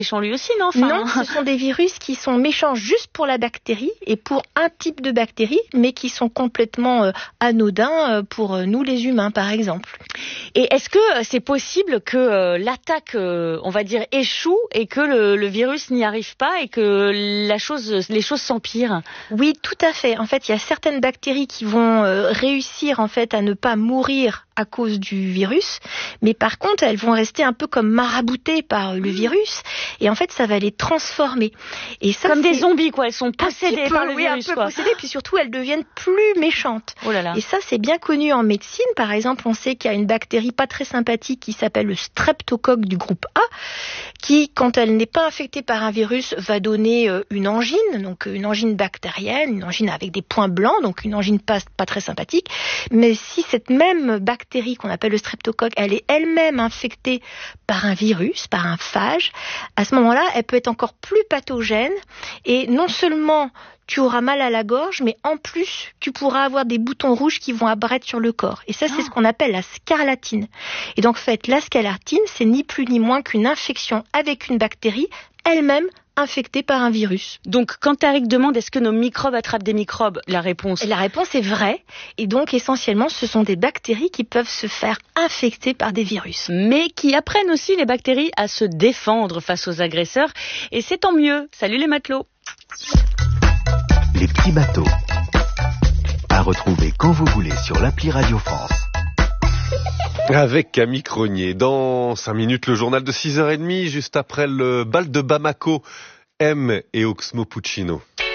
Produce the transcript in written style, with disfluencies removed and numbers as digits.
méchant lui aussi, non? Non, ce sont des virus qui sont méchants juste pour la bactérie et pour un type de bactérie, mais qui sont complètement anodins pour nous les humains, par exemple. Et est-ce que c'est possible que l'attaque, on va dire, échoue et que le virus n'y arrive pas et que les choses s'empirent? Oui, tout à fait. En fait, il y a certaines bactéries qui vont réussir en fait à ne pas mourir à cause du virus, mais par contre, elles vont rester un peu comme maraboutées par le virus, et en fait, ça va les transformer. Et ça, comme des zombies, quoi. Elles sont possédées par le virus, un peu possédées, puis surtout, elles deviennent plus méchantes. Oh là là. Et ça, c'est bien connu en médecine. Par exemple, on sait qu'il y a une bactérie pas très sympathique qui s'appelle le streptocoque du groupe A, qui, quand elle n'est pas infectée par un virus, va donner une angine, donc une angine bactérienne, une angine avec des points blancs, donc une angine pas très sympathique. Mais si cette même bactérie qu'on appelle le streptocoque, elle est elle-même infectée par un virus, par un phage, à ce moment-là, elle peut être encore plus pathogène, et non seulement tu auras mal à la gorge, mais en plus, tu pourras avoir des boutons rouges qui vont apparaître sur le corps. Et ça, c'est ce qu'on appelle la scarlatine. Et donc, en fait, la scarlatine, c'est ni plus ni moins qu'une infection avec une bactérie, elle-même infectée par un virus. Donc, quand Tariq demande est-ce que nos microbes attrapent des microbes, la réponse est vraie. Et donc, essentiellement, ce sont des bactéries qui peuvent se faire infecter par des virus. Mais qui apprennent aussi les bactéries à se défendre face aux agresseurs. Et c'est tant mieux. Salut les matelots. Les petits bateaux. À retrouver quand vous voulez sur l'appli Radio France. Avec Camille Cronier. Dans 5 minutes, le journal de 6h30, juste après le bal de Bamako, M et Oxmo Puccino.